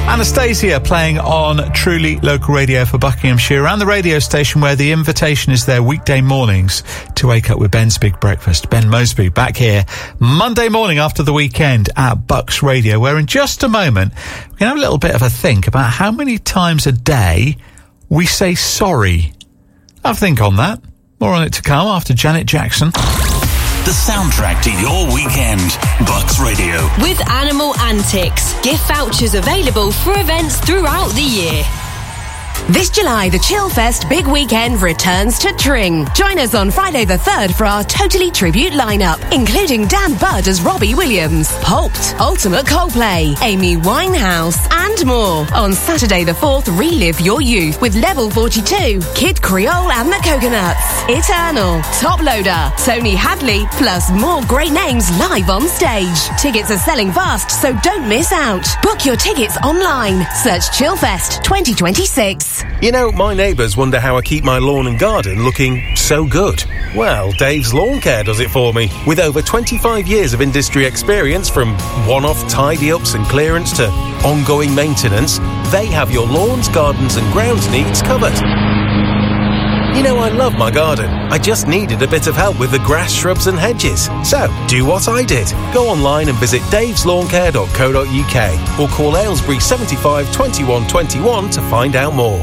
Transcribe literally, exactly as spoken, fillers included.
Anastasia playing on Truly Local Radio for Buckinghamshire, and the radio station where the invitation is there weekday mornings to wake up with Ben's Big Breakfast. Ben Mosby back here Monday morning after the weekend at Bucks Radio, where in just a moment we're going to have a little bit of a think about how many times a day we say sorry. Have a think on that. More on it to come after Janet Jackson. The soundtrack to your weekend. Bucks Radio. With Animal Antics. Gift vouchers available for events throughout the year. This July, the Chillfest Big Weekend returns to Tring. Join us on Friday the third for our Totally tribute lineup, including Dan Budd as Robbie Williams, Pulped, Ultimate Coldplay, Amy Winehouse, and more. On Saturday the fourth, relive your youth with Level forty-two, Kid Creole and the Coconuts, Eternal, Top Loader, Tony Hadley, plus more great names live on stage. Tickets are selling fast, so don't miss out. Book your tickets online. Search Chillfest twenty twenty-six. You know, my neighbours wonder how I keep my lawn and garden looking so good. Well, Dave's Lawn Care does it for me. With over twenty-five years of industry experience, from one-off tidy-ups and clearance to ongoing maintenance, they have your lawns, gardens and grounds needs covered. You know, I love my garden. I just needed a bit of help with the grass, shrubs and hedges. So, do what I did. Go online and visit daves lawn care dot co dot uk or call Aylesbury seventy-five twenty-one twenty-one to find out more.